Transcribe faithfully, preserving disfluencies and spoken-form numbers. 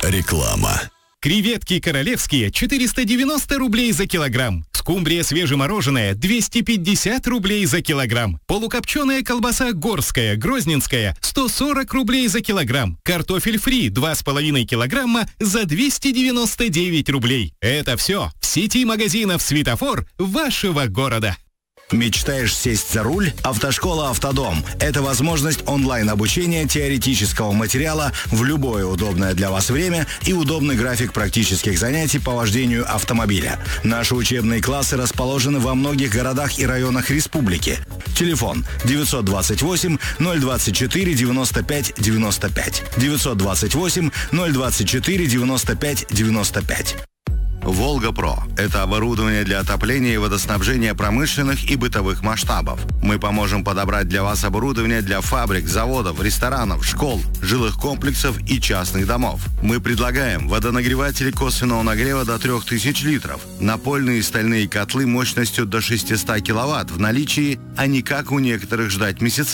Реклама. Креветки королевские четыреста девяносто рублей за килограмм. Скумбрия свежемороженая двести пятьдесят рублей за килограмм. Полукопченая колбаса горская, грозненская сто сорок рублей за килограмм. Картофель фри два с половиной килограмма за двести девяносто девять рублей. Это все в сети магазинов «Светофор» вашего города. Мечтаешь сесть за руль? Автошкола «Автодом» – это возможность онлайн-обучения теоретического материала в любое удобное для вас время и удобный график практических занятий по вождению автомобиля. Наши учебные классы расположены во многих городах и районах республики. Телефон девятьсот двадцать восемь ноль двадцать четыре девяносто пять девяносто пять. девятьсот двадцать восемь ноль двадцать четыре девяносто пять девяносто пять. «Волга-Про» – это оборудование для отопления и водоснабжения промышленных и бытовых масштабов. Мы поможем подобрать для вас оборудование для фабрик, заводов, ресторанов, школ, жилых комплексов и частных домов. Мы предлагаем водонагреватели косвенного нагрева до трёх тысяч литров, напольные и стальные котлы мощностью до шестисот киловатт в наличии, а не как у некоторых ждать месяца.